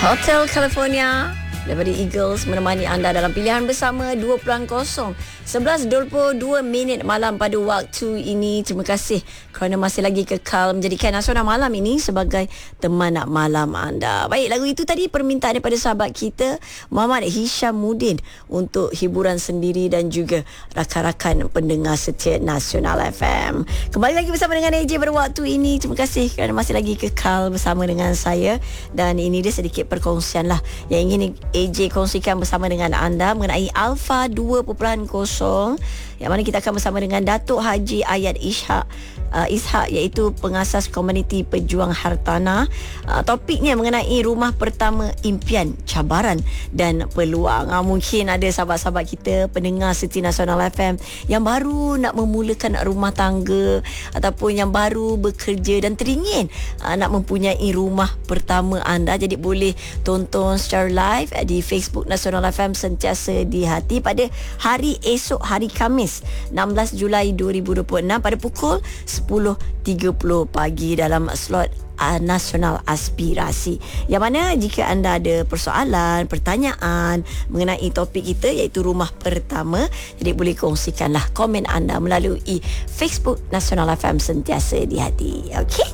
Hotel California daripada Eagles menemani anda dalam pilihan bersama 2.0 11.22 malam pada waktu ini. Terima kasih kerana masih lagi kekal menjadikan Nasional Malam ini sebagai teman malam anda. Baik, lagu itu tadi permintaan daripada sahabat kita Muhammad Hishamuddin untuk hiburan sendiri dan juga rakan-rakan pendengar setia Nasional FM. Kembali lagi bersama dengan AJ pada waktu ini. Terima kasih kerana masih lagi kekal bersama dengan saya. Dan ini dia sedikit perkongsian lah yang ingin AJ kongsikan bersama dengan anda mengenai Alpha 2.0, yang mana kita akan bersama dengan Datuk Haji Ayat Ishak iaitu pengasas komuniti pejuang hartanah. Topiknya mengenai rumah pertama impian, cabaran dan peluang. Mungkin ada sahabat-sahabat kita pendengar setia Nasional FM yang baru nak memulakan rumah tangga ataupun yang baru bekerja dan teringin nak mempunyai rumah pertama anda. Jadi boleh tonton secara live di Facebook Nasional FM Sentiasa di Hati pada hari esok, hari Khamis 16 Julai 2026 pada pukul 10.30 pagi dalam slot Nasional Aspirasi. Yang mana jika anda ada persoalan, pertanyaan mengenai topik kita iaitu rumah pertama, jadi boleh kongsikanlah komen anda melalui Facebook Nasional FM Sentiasa di Hati. Okey?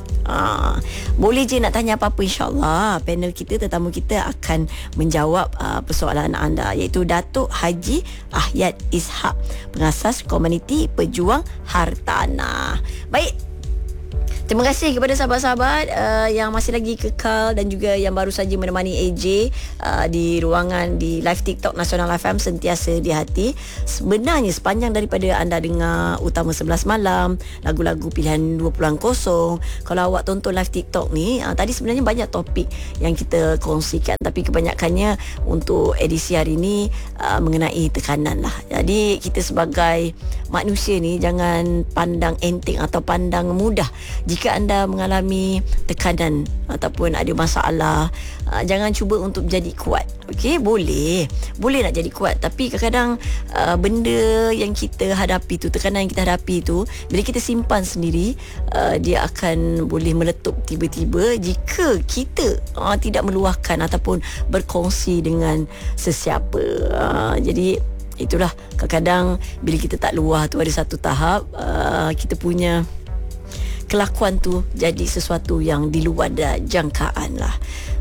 Boleh je nak tanya apa-apa, insyaAllah panel kita, tetamu kita akan menjawab persoalan anda, iaitu Datuk Haji Ayat Ishak, pengasas komuniti pejuang hartanah. Baik, terima kasih kepada sahabat-sahabat yang masih lagi kekal dan juga yang baru saja menemani AJ di ruangan di live TikTok Nasional FM Sentiasa di Hati. Sebenarnya sepanjang daripada anda dengar Utama 11 Malam, lagu-lagu pilihan 2.0, kalau awak tonton live TikTok ni, tadi sebenarnya banyak topik yang kita kongsikan, tapi kebanyakannya untuk edisi hari ni mengenai tekanan lah. Jadi kita sebagai manusia ni jangan pandang enteng atau pandang mudah. Jika anda mengalami tekanan ataupun ada masalah, jangan cuba untuk jadi kuat. Okey, boleh nak jadi kuat, tapi kadang-kadang benda yang kita hadapi tu, tekanan yang kita hadapi tu, bila kita simpan sendiri, dia akan boleh meletup tiba-tiba jika kita tidak meluahkan ataupun berkongsi dengan sesiapa. Jadi itulah, kadang-kadang bila kita tak luah tu, ada satu tahap kita punya kelakuan tu jadi sesuatu yang di luar jangkaan lah.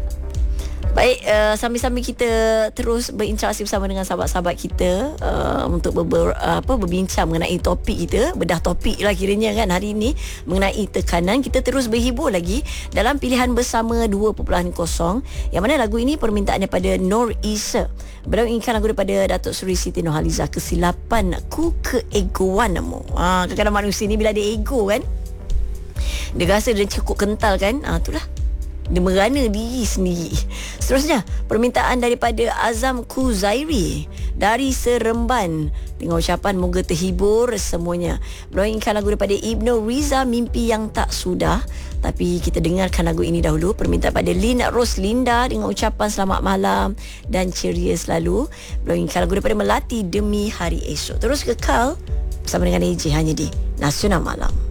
Baik, sambil-sambil kita terus berinteraksi bersama dengan sahabat-sahabat kita untuk berbincang mengenai topik kita, bedah topik lah kiranya kan hari ini mengenai tekanan. Kita terus berhibur lagi dalam pilihan bersama 2.0, yang mana lagu ini permintaan daripada Nur Isa. Beliau inginkan lagu daripada Datuk Seri Siti Nurhalizah, Kesilapanku Keegoanmu. Kadang-kadang manusia ni bila ada ego kan, dia rasa dia cukup kental kan, itulah dia merana diri sendiri. Seterusnya, permintaan daripada Azam Kuzairi dari Seremban dengan ucapan moga terhibur semuanya. Beliau inginkan lagu daripada Ibnu Riza, Mimpi Yang Tak Sudah. Tapi kita dengarkan lagu ini dahulu. Permintaan pada Lina Roslinda dengan ucapan selamat malam dan ceria selalu. Beliau inginkan lagu daripada Melati, Demi Hari Esok. Terus kekal bersama dengan AJ hanya di Nasional Malam.